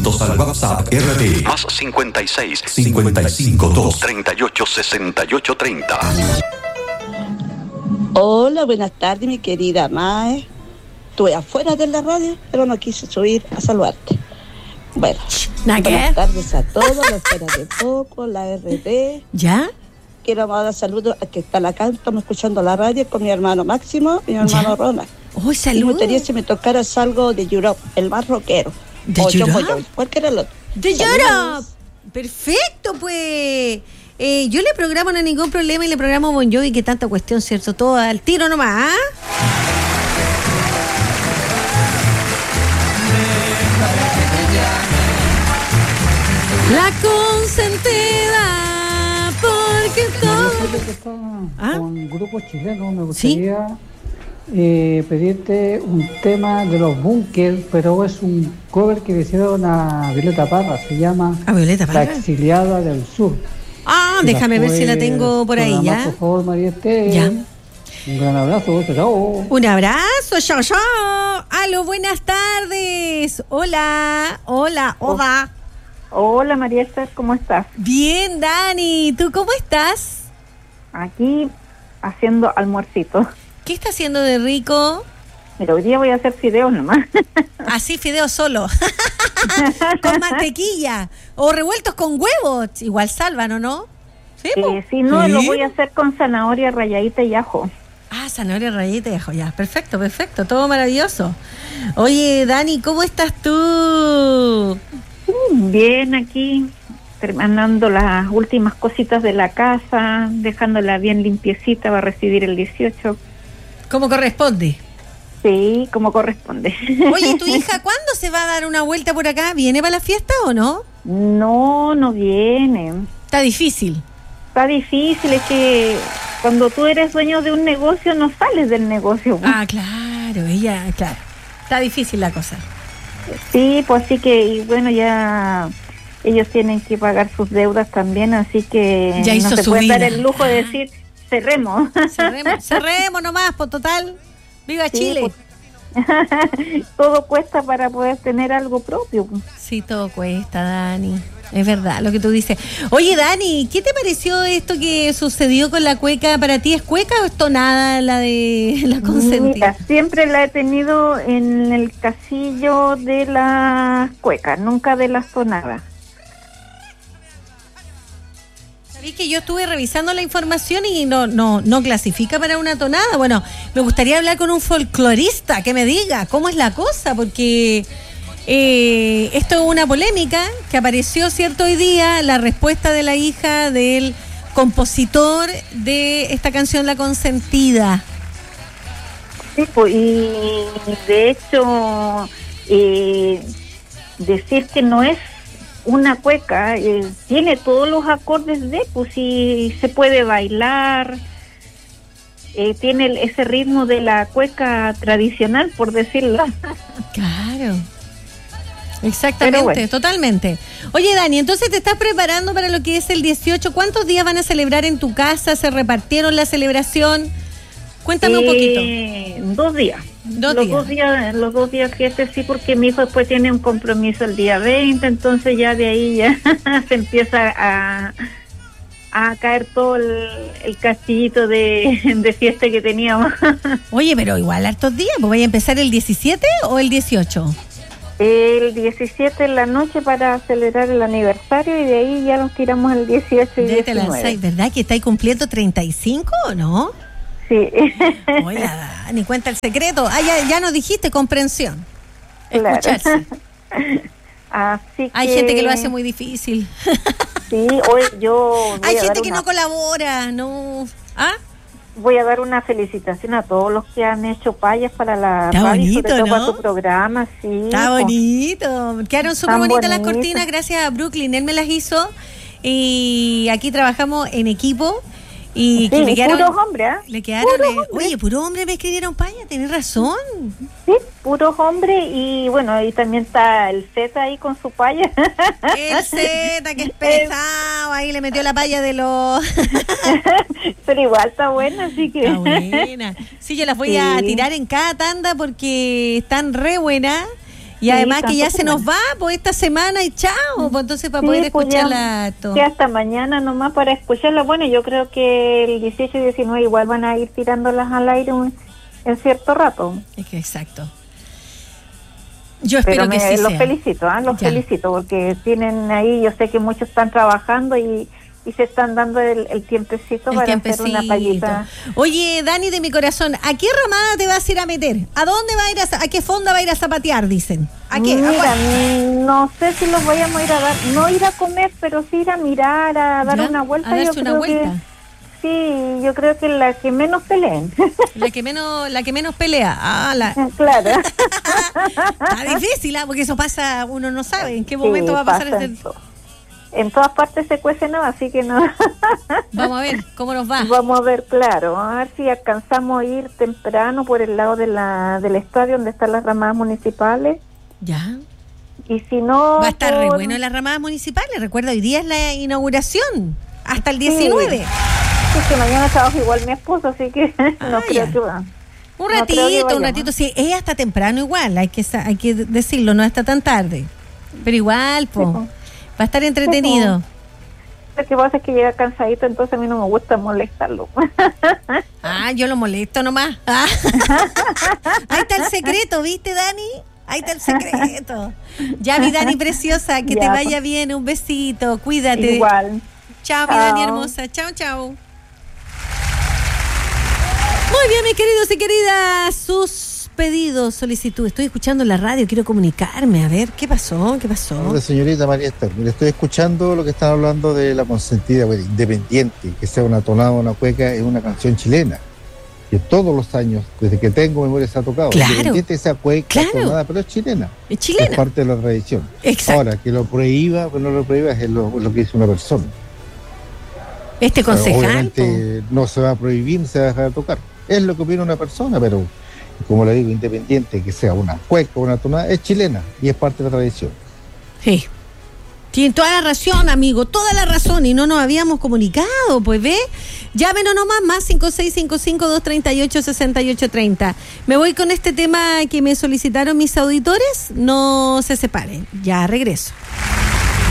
juntos al WhatsApp RD. Más 56 55 2 38 68 30. Hola, buenas tardes, mi querida Mae. Estuve afuera de la radio, pero no quise subir a saludarte. Bueno, buenas tardes a todos, la espera de poco, la RD. ¿Ya? Quiero mandar saludos a que está acá, estamos escuchando la radio con mi hermano Máximo y mi hermano Ronald. ¡Oh, Y salud! me gustaría si me tocaras algo de Europe, el más rockero. ¿De o Europe? John Bon Jovi, cualquiera del otro. ¡De Saludos. Europe! Perfecto, pues. Yo le programo, no hay ningún problema, y le programo Bon Jovi, que tanta cuestión, ¿cierto? Todo al tiro nomás, ¿ah? La consentida, porque todo... Con grupos chilenos me gustaría pedirte un tema de los Bunkers, pero es un cover que le hicieron a Violeta Parra, se llama ¿A Violeta Parra? La Exiliada del Sur. Ah, déjame ver si la tengo por ahí, ¿ya? Por favor, María Esther. Ya. Un gran abrazo, chao. Un abrazo, chao, chao. Aló, buenas tardes. Hola, hola, hola. Hola María Esther, ¿cómo estás? Bien, Dani, ¿tú cómo estás? Aquí haciendo almuercito. ¿Qué está haciendo de rico? Pero hoy día voy a hacer fideos nomás. Así, fideos solo. Con mantequilla. O revueltos con huevos. Igual salvan, ¿o no? Sí, sí, no, ¿sí? Lo voy a hacer con zanahoria ralladita y ajo. Ah, zanahoria rayita y ajo, ya. Perfecto, perfecto. Todo maravilloso. Oye, Dani, ¿cómo estás tú? Bien, aquí terminando las últimas cositas de la casa, dejándola bien limpiecita para recibir el 18. ¿Cómo corresponde? Sí, como corresponde. Oye, ¿tu hija cuándo se va a dar una vuelta por acá? ¿Viene para la fiesta o no? No, no viene. Está difícil. Está difícil, es que cuando tú eres dueño de un negocio no sales del negocio. Ah, claro, claro. Está difícil la cosa. Sí, pues así que, y bueno, ya ellos tienen que pagar sus deudas también, así que ya hizo no se su pueden vida. dar el lujo de decir, cerremos. Cerremos nomás, por total. ¡Viva Sí, Chile! pues, todo cuesta para poder tener algo propio. Sí, todo cuesta, Dani. Es verdad lo que tú dices. Oye, Dani, ¿qué te pareció esto que sucedió con la cueca? ¿Para ti es cueca o es tonada la de la consentida? Mira, siempre la he tenido en el casillo de las cuecas, nunca de las tonadas. Sabéis que yo estuve revisando la información y no clasifica para una tonada. Bueno, me gustaría hablar con un folclorista que me diga cómo es la cosa, porque esto es una polémica que apareció cierto hoy día, la respuesta de la hija del compositor de esta canción La Consentida. Sí, pues, y de hecho decir que no es una cueca, tiene todos los acordes de, pues sí, se puede bailar, tiene ese ritmo de la cueca tradicional, por decirlo. Claro. Exactamente, bueno. Totalmente. Oye, Dani, entonces te estás preparando para lo que es el 18. ¿Cuántos días van a celebrar en tu casa? ¿Se repartieron la celebración? Cuéntame un poquito. 2 días. Los dos días que sí, porque mi hijo después tiene un compromiso el día 20, entonces ya de ahí ya se empieza a caer todo el castillito de fiesta que teníamos. Oye, pero igual hartos días, pues ¿vaya a empezar el 17 o el 18? El 17 en la noche para celebrar el aniversario y de ahí ya nos tiramos el 18 y 19. ¿Verdad que estáis cumpliendo 35 o no? Sí. Oye, Dani, cuenta el secreto. Ah, ya nos dijiste, comprensión. Claro. Escucharse. Así Hay gente que lo hace muy difícil. Sí, hoy yo... Hay gente que no colabora, no... ¿Ah? Voy a dar una felicitación a todos los que han hecho payas para la Está radio, bonito, sobre todo ¿no? para tu programa, sí. Está bonito. Quedaron súper Tan bonitas las bonitas. cortinas, gracias a Brooklyn. Él me las hizo y aquí trabajamos en equipo. Y Sí, le quedaron, puros hombres, ¿eh? le quedaron, Puros hombres. oye, puro hombre me escribieron paya, tenés razón. Sí, puros hombres y bueno, ahí también está el Z ahí con su paya. El Z, que es pesado, ahí le metió la paya de los... Pero igual está buena, así que... Está buena. Sí, yo las voy a tirar en cada tanda porque están re buenas. Y además que ya se nos va por esta semana y chao, pues entonces para poder escucharla. Que hasta mañana nomás para escucharla. Bueno, yo creo que el 18 y 19 igual van a ir tirándolas al aire en cierto rato. Es que exacto. Yo espero que sí los sea. Felicito, felicito porque tienen ahí, yo sé que muchos están trabajando y se están dando el tiempecito para hacer una payita. Oye, Dani de mi corazón, ¿a qué ramada te vas a ir a meter? ¿A dónde va a ir a qué fonda va a ir a zapatear, dicen? ¿A qué? Mira, no sé si los vayamos a ir a dar, no ir a comer, pero sí ir a mirar, a dar una vuelta. A darse una vuelta. Sí, yo creo que la que menos peleen. La que menos pelea. Claro. Está difícil, porque eso pasa, uno no sabe en qué momento va a pasar En todas partes se cuece, ¿no? Así que no. Vamos a ver cómo nos va. Vamos a ver, claro. A ver si alcanzamos a ir temprano por el lado del estadio donde están las ramadas municipales. Ya. Y si no... Va a estar re bueno las ramadas municipales. Recuerda, hoy día es la inauguración. Hasta el 19. Sí, que mañana trabaja igual mi esposo, así que no creo que va. Un ratito, sí. Es hasta temprano igual, hay que decirlo, no está tan tarde. Pero igual, va a estar entretenido. Lo que pasa es que llega cansadito, entonces a mí no me gusta molestarlo. Yo lo molesto nomás. Ahí está el secreto, ¿viste, Dani? Ahí está el secreto. Ya, mi Dani preciosa, que te vaya bien, un besito, cuídate. Igual. Chao, mi Dani hermosa. Chao. Muy bien, mis queridos y queridas, sus pedidos, solicitudes. Estoy escuchando en la radio, quiero comunicarme. A ver, ¿qué pasó? Hola, señorita María Esther. Mire, estoy escuchando lo que están hablando de la consentida, independiente, que sea una tonada o una cueca, es una canción chilena. Que todos los años, desde que tengo memoria, se ha tocado. Claro. Independiente, esa cueca, tonada, pero es chilena. Es chilena. Es parte de la tradición. Exacto. Ahora, que lo prohíba, pues no lo prohíba, es lo que dice una persona. Concejal. Obviamente no se va a prohibir, se va a dejar de tocar. Es lo que opina una persona, pero como le digo, independiente, que sea una cueca o una tonada, es chilena y es parte de la tradición. Sí. Tiene toda la razón, amigo, toda la razón, y no nos habíamos comunicado, pues ve. Llámenos nomás, más 5655-238-6830. Me voy con este tema que me solicitaron mis auditores, no se separen, ya regreso.